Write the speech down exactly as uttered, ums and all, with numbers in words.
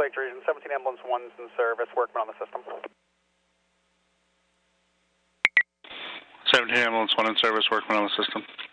Lake Region, seventeen Ambulance one's in service, workman on the system. seventeen Ambulance one in service, workman on the system.